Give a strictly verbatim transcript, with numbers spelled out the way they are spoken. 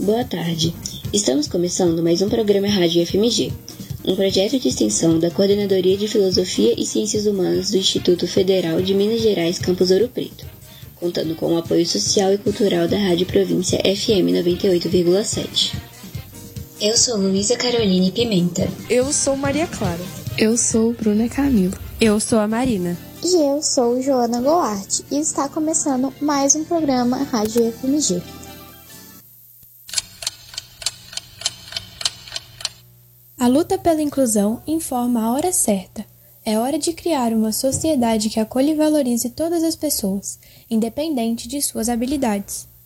boa tarde. Estamos começando mais um programa Rádio F M G, um projeto de extensão da Coordenadoria de Filosofia e Ciências Humanas do Instituto Federal de Minas Gerais, Campus Ouro Preto, contando com o apoio social e cultural da Rádio Província F M noventa e oito vírgula sete. Eu sou Luísa Caroline Pimenta. Eu sou Maria Clara. Eu sou Bruna Camilo. Eu sou a Marina. E eu sou Joana Goulart. E está começando mais um programa Rádio F M G. A luta pela inclusão informa a hora certa. É hora de criar uma sociedade que acolhe e valorize todas as pessoas, independente de suas habilidades.